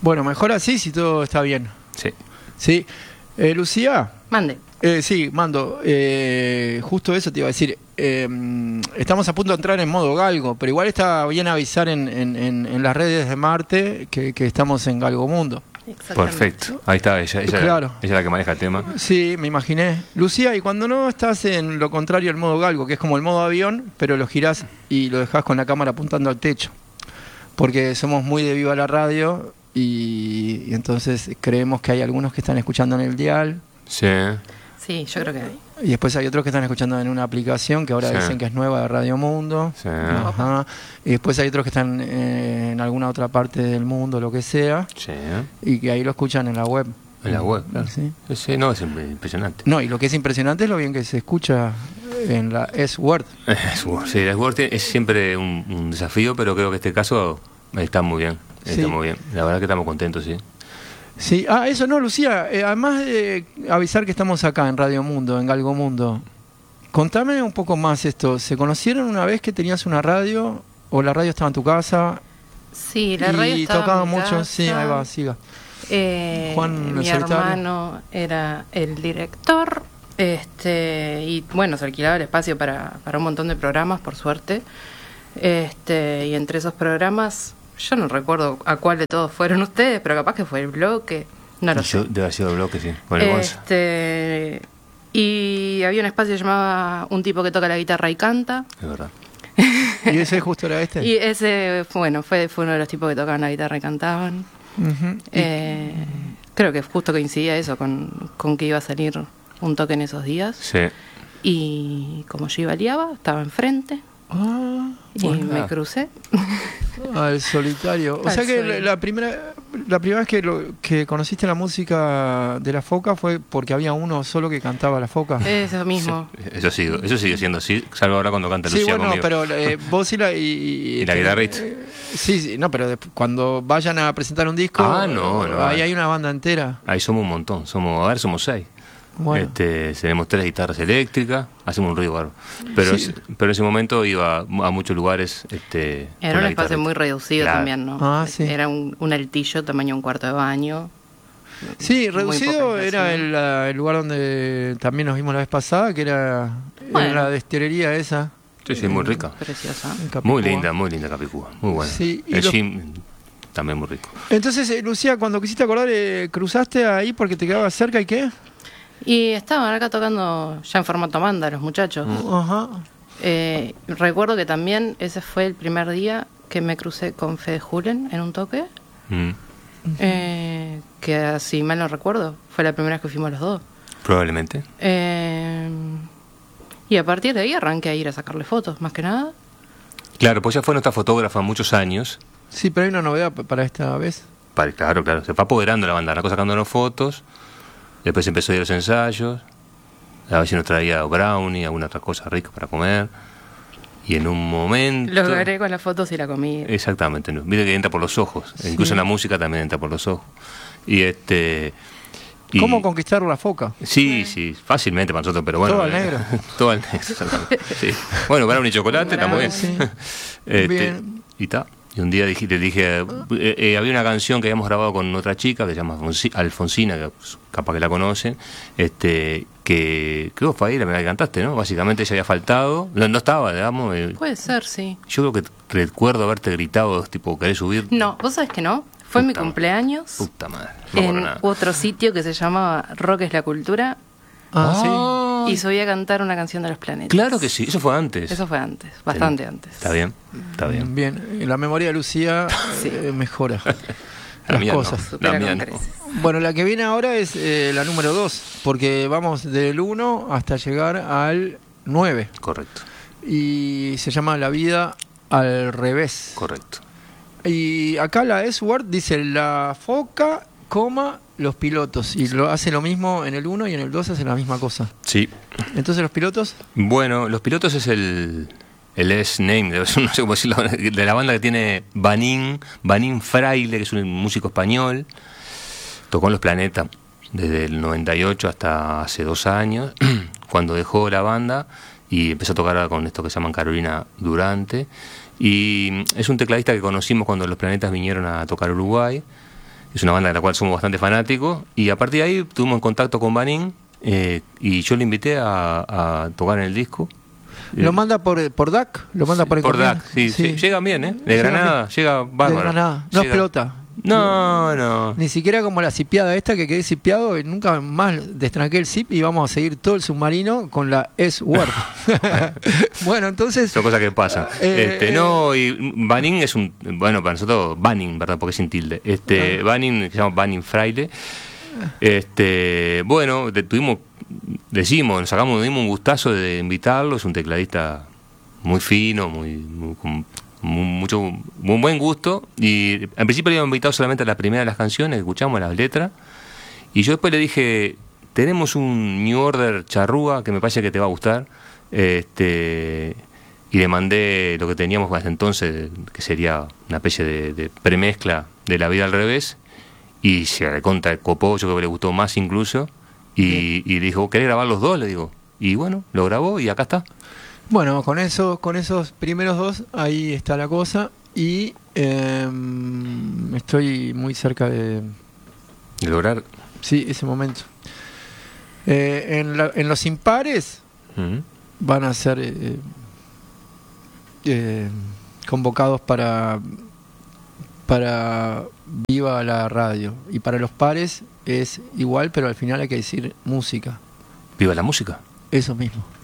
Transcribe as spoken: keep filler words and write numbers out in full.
Bueno, mejor así si todo está bien. Sí. Sí. Eh, Lucía. Mande. Eh, sí, Mando. Eh, justo eso te iba a decir. Eh, estamos a punto de entrar en modo galgo, pero igual está bien avisar en, en, en, en las redes de Marte que, que estamos en Galgo Mundo. Perfecto. Ahí está, ella, ella, claro. ella es la que maneja el tema. Sí, me imaginé. Lucía, y cuando no estás en lo contrario al modo galgo, que es como el modo avión, pero lo girás y lo dejás con la cámara apuntando al techo. Porque somos muy de Viva la Radio y, y entonces creemos que hay algunos que están escuchando en el dial. Sí. Sí, yo creo que hay. Y después hay otros que están escuchando en una aplicación que ahora Sí. dicen que es nueva de Radio Mundo. Sí. Ajá. Y después hay otros que están eh, en alguna otra parte del mundo, lo que sea, Sí. y que ahí lo escuchan en la web. En la web. Sí. Sí, no, es impresionante. No, y lo que es impresionante es lo bien que se escucha en la S-Word. Sí, la S-Word es siempre un, un desafío, pero creo que este caso está muy bien. Está Sí. muy bien. La verdad que estamos contentos, sí. Sí, ah, eso no, Lucía, eh, además de avisar que estamos acá en Radio Mundo, en Galgo Mundo, contame un poco más esto. ¿Se conocieron una vez que tenías una radio o la radio estaba en tu casa? Sí, la radio y estaba tocaba en mi mucho, casa. sí, ahí va, siga. Eh, Juan, mi el solitario. hermano era el director, este y bueno, se alquilaba el espacio para, para un montón de programas, por suerte. Este y entre esos programas, yo no recuerdo a cuál de todos fueron ustedes, pero capaz que fue el bloque, no lo Yo, sé. debe haber sido el bloque, sí. Con el Gonza. Este y había un espacio llamado Un tipo que toca la guitarra y canta. Es verdad. ¿Y ese justo era este? Y ese, bueno, fue, fue uno de los tipos que tocaban la guitarra y cantaban. Uh-huh. Eh, creo que justo coincidía eso con, con que iba a salir un toque en esos días. Sí. Y como yo iba liaba, estaba enfrente Ah, y bueno. me crucé. Al solitario. O Al sea que solitario. la primera la primera vez que, lo, que conociste la música de La Foca fue porque había uno solo que cantaba La Foca. Eso mismo. Eso sigue, eso sigue siendo así, salvo ahora cuando canta Sí, Lucía bueno, conmigo. pero eh, vos y la... Y, ¿Y la guitarrista? eh, sí, sí, no, pero después, cuando vayan a presentar un disco, Ah, no, no. ahí hay una banda entera. Ahí somos un montón, somos, a ver, somos seis. Bueno. Este, tenemos tres guitarras eléctricas, hacemos un ruido bárbaro. Pero, Sí. es- pero en ese momento iba a muchos lugares. Este, con Era un la espacio guitarrita. muy reducido Claro. también, ¿no? Ah, sí. Era un, un altillo, tamaño un cuarto de baño. Sí, Muy reducido poca era inflación. el, la- el lugar donde también nos vimos la vez pasada, que era Bueno. en la destilería esa. Sí, sí, muy rica. Preciosa. en Capicúa. Muy linda, muy linda Capicúa. Muy buena. Sí, y el lo- gym también muy rico. Entonces, eh, Lucía, cuando quisiste acordar, eh, ¿cruzaste ahí porque te quedaba cerca y qué? Y estaban acá tocando ya en formato banda los muchachos. Ajá. Eh, recuerdo que también ese fue el primer día que me crucé con Fede Julen en un toque. Mm. Eh, que si mal no recuerdo, fue la primera vez que fuimos los dos. Probablemente. Eh, y a partir de ahí arranqué a ir a sacarle fotos, más que nada. Claro, pues ella fue nuestra fotógrafa muchos años. Sí, pero hay una novedad pa- para esta vez. Para- Claro, claro, se fue apoderando la banda, arrancó sacándonos fotos, después empezó a ir a los ensayos, a ver si nos traía brownie, alguna otra cosa rica para comer, y en un momento... Lo agarré con las fotos y la comí. Exactamente, ¿no? Viste que entra por los ojos, Sí. incluso en la música también entra por los ojos. Y este... y- ¿Cómo conquistar la foca? Sí, sí, fácilmente para nosotros, pero bueno. Todo al eh, negro. Todo al negro, exactamente. Sí. Bueno, brownie y chocolate, está muy bien. Sí. Este, Bien. Y está. Y un día dije, le dije, eh, eh, había una canción que habíamos grabado con otra chica que se llama Alfonsi- Alfonsina, que pues, capaz que la conocen, este, que, que vos, Faira, me la cantaste, ¿no? Básicamente ella había faltado, no, no estaba, digamos. eh, Puede ser, sí. yo creo que recuerdo haberte gritado, tipo, ¿querés subir? No, vos sabés que no. Fue mi Puta madre. cumpleaños Puta madre, no me acuerdo en nada. otro sitio que se llamaba Rock es la Cultura Ah, y subí a cantar una canción de los planetas. Claro que sí, eso fue antes. Eso fue antes, bastante antes. Está bien, está sí. bien. Bien. La memoria de Lucía Sí. eh, mejora La las mía no. cosas. Supera La mía con no. creces. Bueno, la que viene ahora es eh, la número dos, porque vamos del uno hasta llegar al nueve. Correcto, Y se llama La vida al revés. correcto. Y acá la S-Word dice la foca, coma, los pilotos. Y lo hace lo mismo en el uno y en el dos hace la misma cosa. Sí. Entonces los pilotos... Bueno, Los Pilotos es el el S-Name, no sé cómo decirlo, de la banda que tiene Banín, Banín Fraile, que es un músico español. Tocó en Los Planetas desde el noventa y ocho hasta hace dos años, cuando dejó la banda y empezó a tocar con esto que se llaman Carolina Durante. Y es un tecladista que conocimos cuando Los Planetas vinieron a tocar Uruguay. es una banda de la cual somos bastante fanáticos, y a partir de ahí tuvimos en contacto con Banin, eh, y yo le invité a, a tocar en el disco. ¿Lo manda por, por D A C? ¿Lo manda por Por D A encomienda? C, sí, sí. sí. Llegan bien, ¿eh? De Llegan Granada, bien. llega bárbaro. De Granada. No Llega. explota. No, no. Ni siquiera como la cipiada esta, que quedé cipiado y nunca más destranqué el zip y vamos a seguir todo el submarino con la S-Word. Bueno, entonces... Son cosas que pasan. Eh, este, eh, no, y Banin es un... Bueno, para nosotros, Banin, ¿verdad? Porque es sin tilde. Este, Ah. Banin, que se llama Banin Fraile. Este, bueno, de- tuvimos... Decimos, nos sacamos, nos dimos un gustazo de invitarlo. Es un tecladista muy fino, muy... muy con mu- mucho muy buen gusto. Y en principio le habíamos invitado solamente a las primeras de las canciones, escuchamos las letras. Y yo después le dije, tenemos un New Order charrúa que me parece que te va a gustar. Este, y le mandé lo que teníamos hasta entonces, que sería una especie de, de premezcla de La Vida al Revés. Y se recontra copó, yo creo que le gustó más incluso. Y, y dijo, ¿querés grabar los dos? Le digo. Y bueno, lo grabó y acá está. Bueno, con eso, con esos primeros dos, ahí está la cosa. Y eh, estoy muy cerca de... De lograr. Sí, ese momento. Eh, en, la- en los impares Uh-huh. van a ser eh, eh, convocados para para Viva la Radio. Y para los pares es igual, pero al final hay que decir música. Viva la música. Eso mismo.